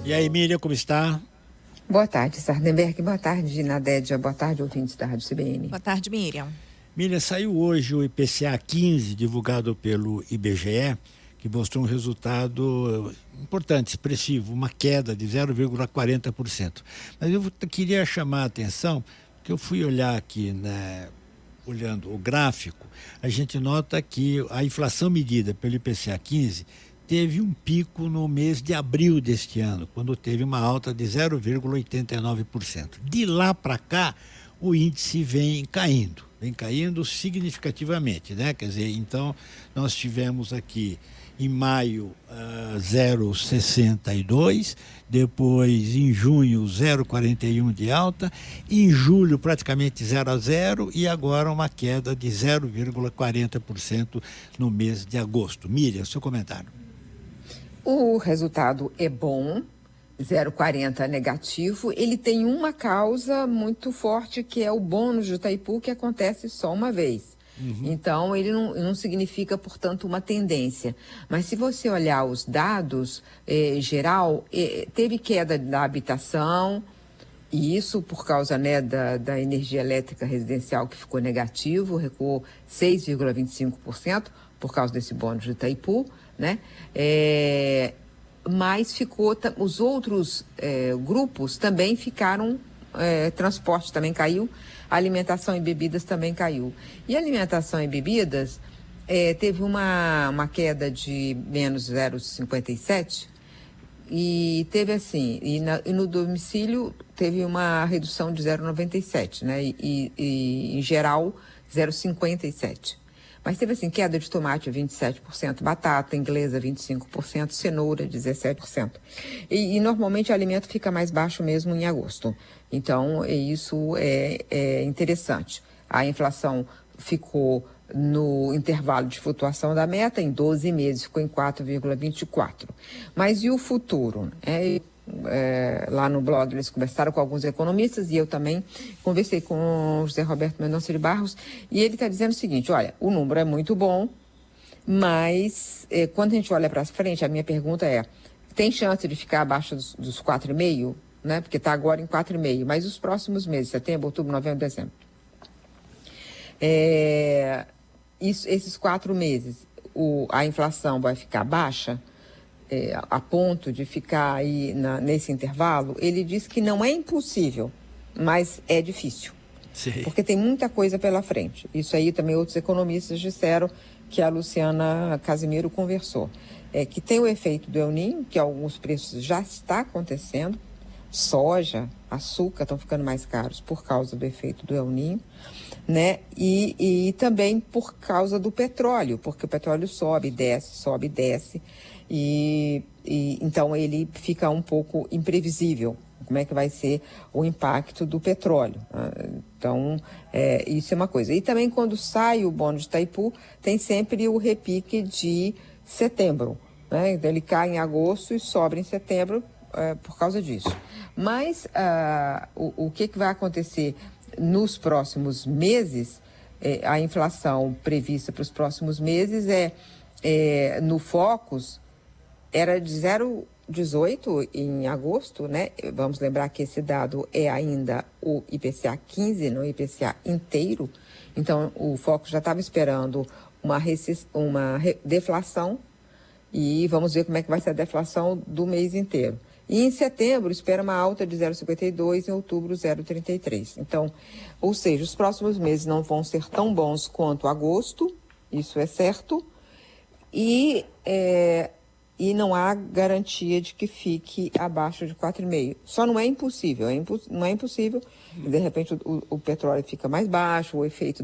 E aí, Miriam, como está? Boa tarde, Sardenberg. Boa tarde, Nadédia. Boa tarde, ouvintes da Rádio CBN. Boa tarde, Miriam. Miriam, saiu hoje o IPCA 15, divulgado pelo IBGE, que mostrou um resultado importante, expressivo, uma queda de 0,40%. Mas eu queria chamar a atenção, porque eu fui olhar aqui, né, olhando o gráfico, a gente nota que a inflação medida pelo IPCA 15 teve um pico no mês de abril deste ano, quando teve uma alta de 0,89%. De lá para cá, o índice vem caindo significativamente, né? Quer dizer, então nós tivemos aqui em maio 0,62, depois em junho 0,41 de alta, em julho praticamente 0 a 0 e agora uma queda de 0,40% no mês de agosto. Miriam, seu comentário. O resultado é bom, 0,40 negativo. Ele tem uma causa muito forte, que é o bônus de Itaipu, que acontece só uma vez. Então, ele não significa, portanto, uma tendência. Mas se você olhar os dados, geral, teve queda da habitação, e isso por causa, né, da energia elétrica residencial, que ficou negativo, recuou 6,25% por causa desse bônus de Itaipu, né? Mas os outros grupos também ficaram, transporte também caiu, alimentação e bebidas também caiu. E alimentação e bebidas teve uma queda de menos 0,57 e teve assim, e no domicílio teve uma redução de 0,97, né? E em geral 0,57. Mas teve assim, queda de tomate 27%, batata inglesa 25%, cenoura 17%. E normalmente o alimento fica mais baixo mesmo em agosto. Então, isso é interessante. A inflação ficou no intervalo de flutuação da meta, em 12 meses ficou em 4,24. Mas e o futuro? Lá no blog eles conversaram com alguns economistas e eu também conversei com o José Roberto Mendonça de Barros, e ele está dizendo o seguinte: olha, o número é muito bom, mas quando a gente olha para frente, a minha pergunta é: tem chance de ficar abaixo dos 4,5, né? Porque está agora em 4,5, mas os próximos meses, setembro, outubro, novembro, dezembro, esses 4 meses, a inflação vai ficar baixa? A ponto de ficar aí nesse intervalo? Ele diz que não é impossível, mas é difícil. Sim. Porque tem muita coisa pela frente. Isso aí também outros economistas disseram, que a Luciana Casimiro conversou. Que tem o efeito do El Niño, que alguns preços já está acontecendo. Soja, açúcar estão ficando mais caros por causa do efeito do El Niño, né? E também por causa do petróleo, porque o petróleo sobe, desce. E então ele fica um pouco imprevisível, como é que vai ser o impacto do petróleo. Então, isso é uma coisa. E também quando sai o bônus de Itaipu, tem sempre o repique de setembro, né? Então, ele cai em agosto e sobe em setembro por causa disso. Mas o que vai acontecer nos próximos meses, a inflação prevista para os próximos meses no Focus, era de 0,18 em agosto, né? Vamos lembrar que esse dado é ainda o IPCA 15, não o IPCA inteiro. Então, o Focus já estava esperando uma deflação, e vamos ver como é que vai ser a deflação do mês inteiro. E em setembro, espera uma alta de 0,52, em outubro 0,33. Então, ou seja, os próximos meses não vão ser tão bons quanto agosto, isso é certo, e não há garantia de que fique abaixo de 4,5. Só não é impossível, não é impossível, de repente o petróleo fica mais baixo, o efeito